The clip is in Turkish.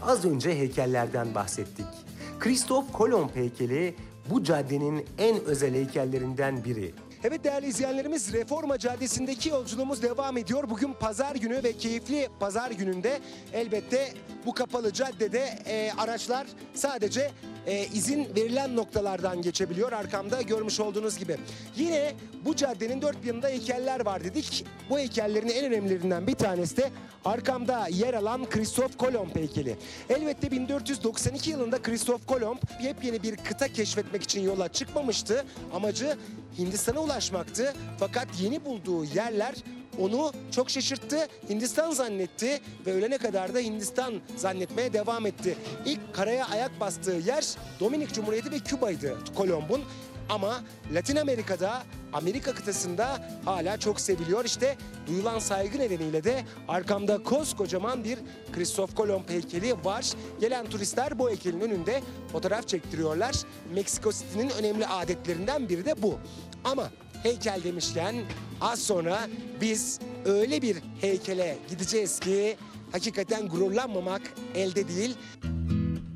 Az önce heykellerden bahsettik. Kristof Kolomb heykeli bu caddenin en özel heykellerinden biri. Evet değerli izleyenlerimiz, Reforma Caddesi'ndeki yolculuğumuz devam ediyor. Bugün pazar günü ve keyifli pazar gününde elbette bu kapalı caddede araçlar sadece izin verilen noktalardan geçebiliyor. Arkamda görmüş olduğunuz gibi. Yine bu caddenin dört bir yanında heykeller var dedik. Bu heykellerin en önemlilerinden bir tanesi de arkamda yer alan Kristof Kolomb heykeli. Elbette 1492 yılında Kristof Kolomb yepyeni bir kıta keşfetmek için yola çıkmamıştı. Amacı Hindistan'a ulaşmaktı. Fakat yeni bulduğu yerler onu çok şaşırttı, Hindistan zannetti ve ölene kadar da Hindistan zannetmeye devam etti. İlk karaya ayak bastığı yer Dominik Cumhuriyeti ve Küba'ydı Kolomb'un. Ama Latin Amerika'da, Amerika kıtasında hala çok seviliyor. İşte duyulan saygı nedeniyle de arkamda koskocaman bir Kristof Kolomb heykeli var. Gelen turistler bu heykelin önünde fotoğraf çektiriyorlar. Meksiko City'nin önemli adetlerinden biri de bu. Ama heykel demişken az sonra biz öyle bir heykele gideceğiz ki hakikaten gururlanmamak elde değil.